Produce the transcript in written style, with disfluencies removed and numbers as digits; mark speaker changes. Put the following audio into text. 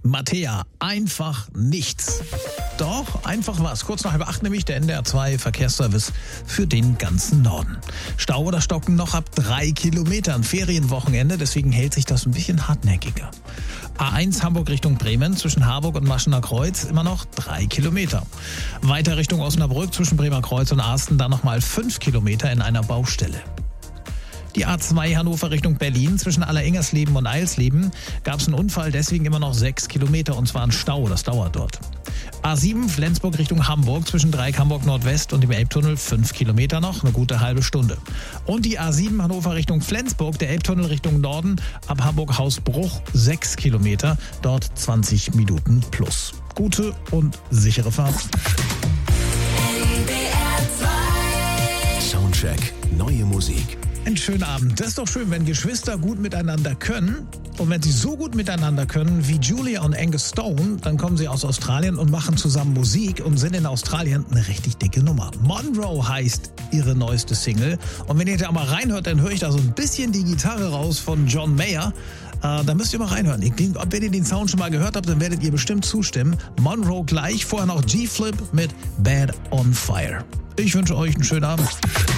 Speaker 1: Mattea, einfach nichts. Doch, einfach was. Kurz nach 7:30 nämlich der NDR 2 Verkehrsservice für den ganzen Norden. Stau oder Stocken noch ab 3 Kilometern. Ferienwochenende, deswegen hält sich das ein bisschen hartnäckiger. A1 Hamburg Richtung Bremen zwischen Harburg und Maschener Kreuz immer noch 3 Kilometer. Weiter Richtung Osnabrück zwischen Bremer Kreuz und Arsten dann nochmal 5 Kilometer in einer Baustelle. Die A2 Hannover Richtung Berlin zwischen Allerengersleben und Eilsleben gab es einen Unfall, deswegen immer noch 6 Kilometer und zwar ein Stau, das dauert dort. A7 Flensburg Richtung Hamburg zwischen Dreieck Hamburg Nordwest und dem Elbtunnel 5 Kilometer noch, eine gute halbe Stunde. Und die A7 Hannover Richtung Flensburg, der Elbtunnel Richtung Norden, ab Hamburg Hausbruch 6 Kilometer, dort 20 Minuten plus. Gute und sichere Fahrt.
Speaker 2: Soundcheck, neue Musik.
Speaker 1: Einen schönen Abend. Das ist doch schön, wenn Geschwister gut miteinander können. Und wenn sie so gut miteinander können wie Julia und Angus Stone, dann kommen sie aus Australien und machen zusammen Musik und sind in Australien eine richtig dicke Nummer. Monroe heißt ihre neueste Single. Und wenn ihr da mal reinhört, dann höre ich da so ein bisschen die Gitarre raus von John Mayer. Da müsst ihr mal reinhören. Wenn ihr den Sound schon mal gehört habt, dann werdet ihr bestimmt zustimmen. Monroe gleich, vorher noch G-Flip mit Bad on Fire. Ich wünsche euch einen schönen Abend.